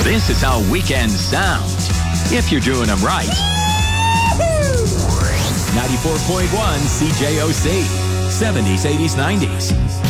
This is how weekends sound. If you're doing them right. 94.1 CJOC. 70s, 80s, 90s.